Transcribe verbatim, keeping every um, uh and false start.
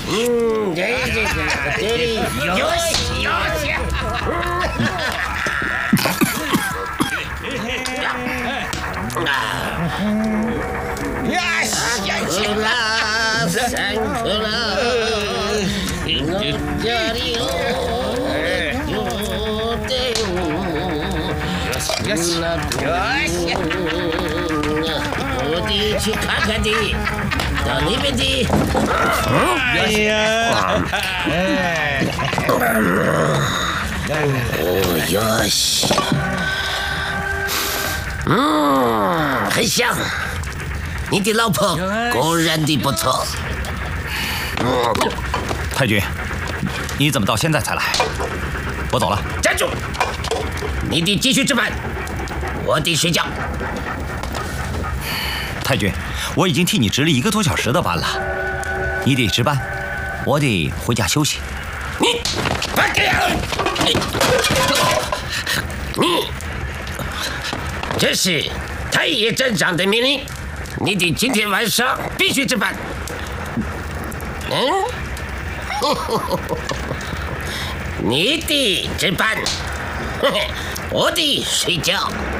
嗯，这这这这里有戏有戏。呀呀啦，三克啦，这里有有的，有戏有戏。我得去看看的，到那边的。 哎呀！哎。 哦，有戏。嗯，很香。你的老婆果然的不错。 嗯，太君，你怎么到现在才来？我走了。 站住！你得继续值班，我得睡觉。 太君，我已经替你值了一个多小时的班了，你得值班，我得回家休息。 你，别这样！你，你，这是太爷镇长的命令，你得今天晚上必须值班。嗯，你得值班，我得睡觉。